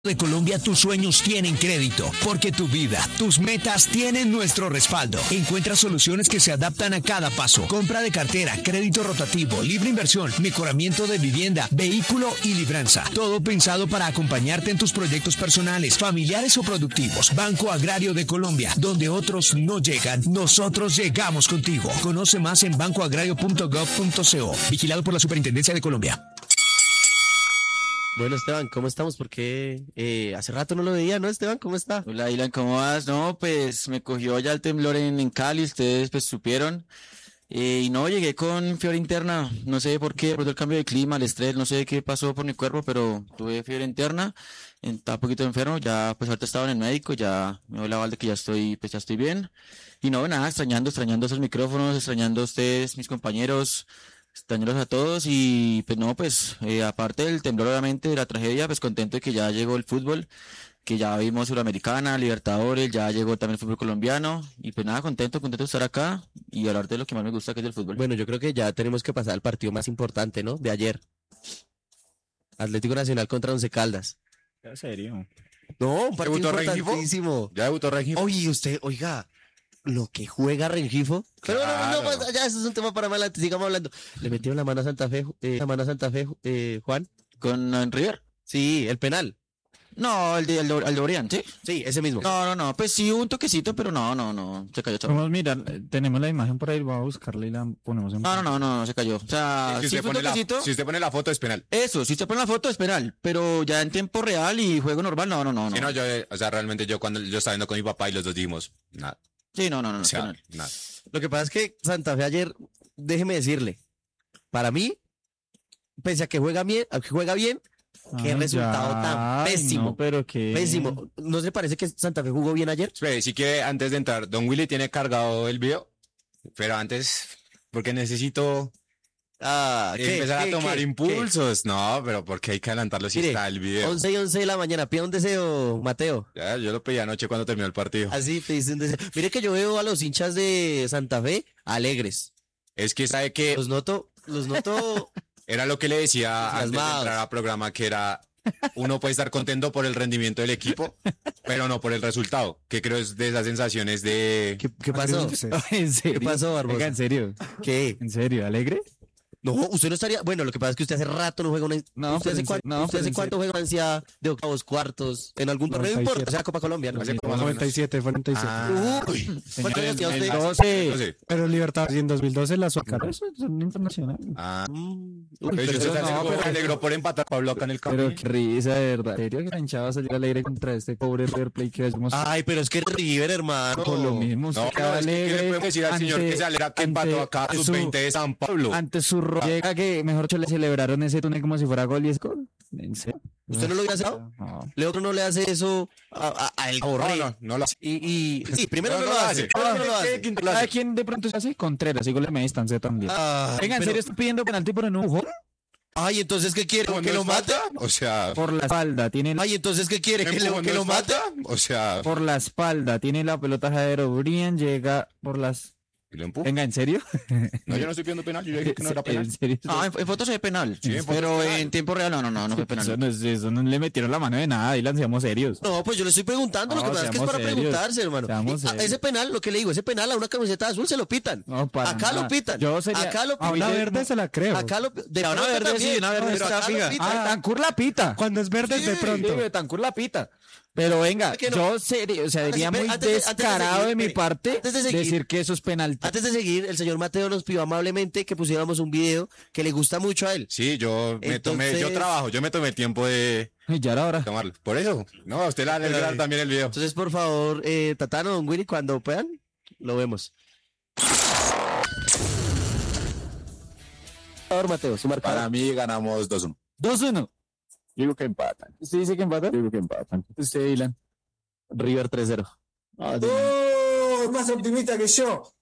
de Colombia, tus sueños tienen crédito, porque tu vida, tus metas tienen nuestro respaldo. Encuentra soluciones que se adaptan a cada paso. Compra de cartera, crédito rotativo, libre inversión, mejoramiento de vivienda, vehículo y libranza. Todo pensado para acompañarte en tus proyectos personales, familiares o productivos. Banco Agrario de Colombia, donde otros no llegan, nosotros llegamos contigo. Conoce más en bancoagrario.gov.co. Vigilado por la Superintendencia de Colombia. Bueno, Esteban, ¿cómo estamos? Porque hace rato no lo veía, ¿no, Esteban? ¿Cómo está? Hola, Ilan, ¿cómo vas? No, pues me cogió ya el temblor en Cali, ustedes pues supieron. Y no, llegué con fiebre interna, no sé por qué, por el cambio de clima, el estrés, no sé qué pasó por mi cuerpo, pero tuve fiebre interna, estaba un poquito enfermo, ya pues ahorita estaba en el médico, ya me hablaba de que ya estoy bien. Y no, nada, extrañando esos micrófonos, extrañando a ustedes, mis compañeros. Extrañarlos a todos y pues no, pues aparte del temblor obviamente de la tragedia, pues contento de que ya llegó el fútbol, que ya vimos Suramericana, Libertadores, ya llegó también el fútbol colombiano y pues nada, contento de estar acá y hablar de lo que más me gusta, que es el fútbol. Bueno, yo creo que ya tenemos que pasar al partido más importante, ¿no? De ayer. Atlético Nacional contra Once Caldas. ¿En serio? No, un partido ¿Debutó Rengifo? importantísimo. ¿Ya debutó Rengifo? Oye, usted, oiga, lo que juega Rengifo. Pero no, Claro. ya eso es un tema para más adelante, sigamos hablando. Le metieron la mano a Santa Fe, Juan. ¿Con River? Sí, el penal. No, el de Aldorian, ¿sí? Sí, ese mismo. No, pues sí hubo un toquecito, pero no, se cayó todo. Vamos a mirar, tenemos la imagen por ahí, vamos a buscarla y la ponemos en... No, se cayó. O sea, Si sí usted, fue un pone toquecito. si usted pone la foto es penal. Eso, si usted pone la foto es penal, pero ya en tiempo real y juego normal, no. Sí, no, yo, o sea, realmente yo cuando yo estaba viendo con mi papá y los dos dijimos, nada. Sí, no, O sea, penal. nada. Lo que pasa es que Santa Fe ayer, déjeme decirle, para mí, pese a que juega bien, qué Ay, resultado ya, tan ay, pésimo. no, pero que... Pésimo. ¿No se parece que Santa Fe jugó bien ayer? Espere, si quiere, antes de entrar, Don Willy tiene cargado el video, pero antes, porque necesito empezar a tomar impulsos. No, pero porque hay que adelantarlo si Mire, está el video. 11:11 de la mañana, pida un deseo, Mateo. Ya, yo lo pedí anoche cuando terminó el partido. Así pediste un deseo. Mire que yo veo a los hinchas de Santa Fe alegres. Es que sabe que Los noto, era lo que le decía antes de Entusiasmados. entrar al programa, que era, uno puede estar contento por el rendimiento del equipo, pero no por el resultado, que creo es de esas sensaciones de... ¿Qué pasó? ¿En serio? ¿Qué pasó, Barbosa? Venga, ¿en serio? ¿Qué? ¿En serio? ¿Alegre? No, usted no estaría. Bueno, lo que pasa es que usted hace rato no juega una. No, ¿Usted pero hace en cuánto, serio, no, usted pero hace en cuánto juega una ansia de octavos, cuartos? En algún torneo, no 97. importa, o sea, Copa Colombia, ¿no? Hace como más o menos. 97, fue 97. Ah, Uy, ¿cuántos años tiene usted? 12. Pero Libertadores, y en 2012 la sacaron. Eso es un internacional. ah. Uy, Pero pero yo eso se no, me alegró por empatar a Pablo acá en el campo. Pero qué risa, de verdad. ¿En serio que la hinchada va a salir alegre contra este pobre River Plate que hacemos Ay, pero es que River, hermano. por lo mismo? No, Usted queda es que, ¿qué le alegre podemos decir al señor que se alegra que empató acá a sus su- 20 de San Pablo? Ante su llega que, mejor dicho, le celebraron ese túnel como si fuera gol y es gol. ¿En serio? ¿Usted no lo hubiera hecho? No. Leo no le hace eso a el Borré. No lo hace. Sí, primero no, No lo lo hace. hace. Primero no lo hace. ¿Sabe quién de pronto se hace? Contreras, igual le me distancia también. Ay, Venga, ¿en pero- serio está pidiendo penalti por un jugón? Ay, entonces, ¿qué quiere? ¿Cuándo ¿Que lo es mate? falta? O sea, Por la espalda, tiene Ay, entonces, ¿qué quiere? ¿Que ¿cuándo lo es mate? falta? O sea, por la espalda, tiene la pelota Jairo Brian, llega por las... ¿y lo empuja? Venga, ¿en serio? No, yo no estoy pidiendo penal, yo dije que no era penal. ¿En serio? En fotos se ve penal, Sí, en fotos pero es penal. en tiempo real no fue penal. Eso no le metieron la mano de nada, Dylan, seamos serios. No, pues yo le estoy preguntando, lo No, que pasa es que es seamos para serios. preguntarse, hermano. Seamos Y, serios. ese penal, lo que le digo, ese penal a una camiseta azul se lo pitan. No, para Acá nada. lo pitan. Yo sería... Acá lo A una pitan. verde se la creo. Acá lo de A una pronto verde también, sí, una verde pero está acá lo fija. pitan. Tancur la pita. Cuando es verde es de pronto. Sí, Betancur la pita. Pero venga, ¿Por qué no? yo sería, o sea, Antes diría de- muy antes de descarado seguir, de mi espere, parte antes de seguir. decir que eso es penalti. Antes de seguir, el señor Mateo nos pidió amablemente que pusiéramos un video que le gusta mucho a él. Sí, yo Entonces- trabajo, yo me tomé el tiempo de Y ya era hora. tomarlo. Por eso, no, a usted le alegra también el video. Entonces, por favor, Tatano, Don Willy, cuando puedan, lo vemos. Por favor, Mateo, su marcador. Para mí ganamos 2-1. 2-1. Yo digo que empatan. ¿Usted dice que empata? Yo digo que empatan. Usted, Dylan. River 3-0. ¡Oh! Más optimista que yo.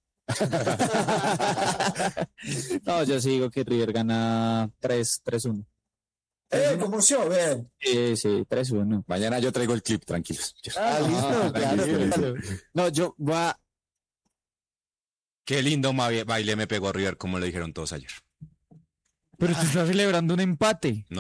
No, yo sí digo que River gana 3-1. Como yo, ven. Sí, 3-1. Mañana yo traigo el clip, tranquilos. Listo, claro, claro. No, yo voy a... Qué lindo baile me pegó River, como le dijeron todos ayer. Pero tú estás celebrando un empate.